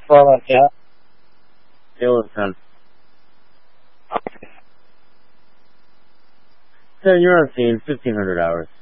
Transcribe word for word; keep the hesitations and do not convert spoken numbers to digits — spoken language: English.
Fallout, yeah. Halo ten. So you're on scene, fifteen hundred hours.